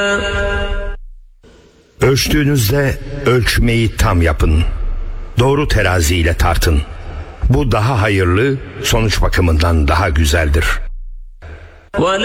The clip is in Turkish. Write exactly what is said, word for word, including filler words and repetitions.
Ölçtüğünüzde ölçmeyi tam yapın. Doğru teraziyle tartın. Bu daha hayırlı, sonuç bakımından daha güzeldir.